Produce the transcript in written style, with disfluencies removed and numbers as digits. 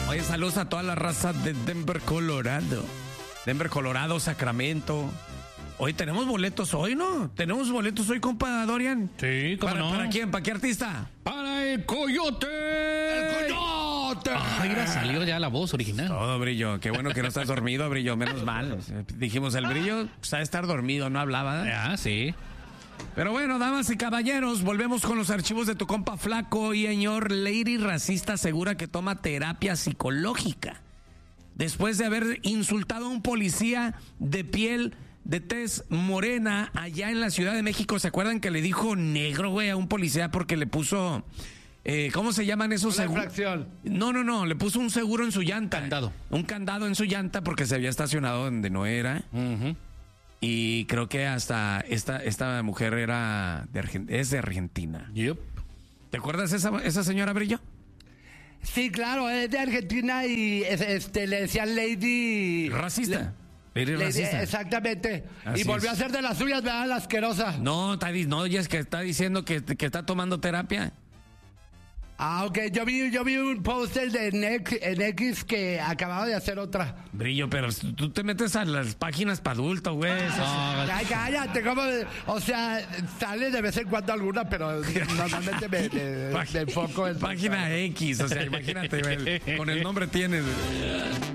Oye, saludos a toda la raza de Denver, Colorado. Denver, Colorado, Sacramento. Hoy tenemos boletos hoy, ¿no? Tenemos boletos hoy, compa Dorian. Sí, ¿cómo no? ¿Para quién? ¿Para qué artista? ¡Para el Coyote! ¡El Coyote! Ay, mira, salió ya la voz original. Todo, Brillo. Qué bueno que no estás dormido, Brillo. Menos mal. Dijimos, el Brillo sabe estar dormido, no hablaba. Ah, sí. Pero bueno, damas y caballeros, volvemos con los archivos de tu compa Flaco. Y señor Lady Racista asegura que toma terapia psicológica después de haber insultado a un policía de piel de tez morena allá en la Ciudad de México. ¿Se acuerdan que le dijo negro, güey, a un policía porque le puso... ¿cómo se llaman esos seguros? No, le puso un seguro en su llanta. Candado. Un candado en su llanta porque se había estacionado donde no era. Y creo que hasta esta mujer es de Argentina. Yep. ¿Te acuerdas esa señora, Brillo? Sí, claro, es de Argentina y le decían Lady... Racista. Lady racista. Exactamente. Así y volvió es. a hacer de las suyas, ¿verdad? La asquerosa. No, ya es que está diciendo que está tomando terapia. Ah, ok. Yo vi un póster en X que acababa de hacer otra. Brillo, pero tú te metes a las páginas para adultos, güey. Ay, cállate, o sea, sale de vez en cuando alguna, pero normalmente me enfoco en... Página X, o sea, imagínate, güey, con el nombre tienes.